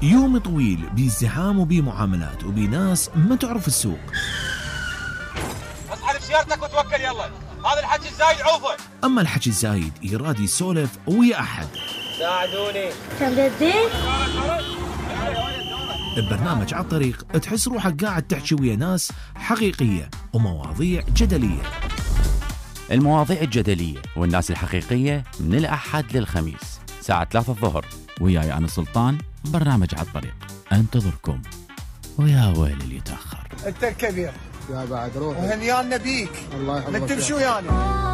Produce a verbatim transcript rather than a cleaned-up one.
يوم طويل بازدحام وبمعاملات وبناس ما تعرف السوق. اسحب سيارتك وتوكل يلا، هذا الحكي الزايد عوفه. اما الحكي الزايد يراد يسولف ويا احد. ساعدوني. كم جدين؟ ببرنامج على الطريق تحس روحك قاعد تحكي ويا ناس حقيقية ومواضيع جدلية. المواضيع الجدلية والناس الحقيقية من الأحد للخميس ساعة ثلاثة الظهر، وياي أنا سلطان. برنامج على الطريق انتظركم، ويا ويل اللي يتأخر. انت الكبير يا بعد روح وهنيانا بيك. الله يحفظك. نتمشوا يعني.